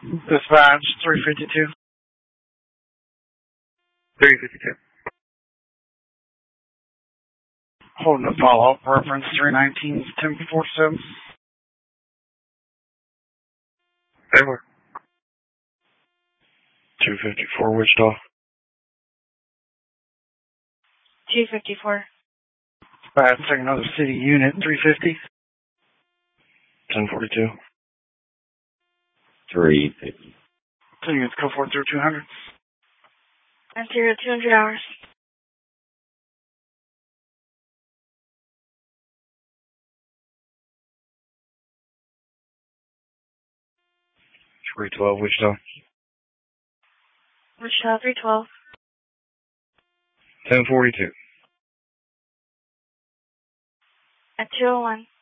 Dispatch 352. 352. Holding a follow-up reference 319-1047. They were 254 Wichita. 254. Dispatch, take another city unit 350. 1042. 350. Two units go forward through 200. 200 hours. 312 Wichita. Wichita 312. 1042. At 201.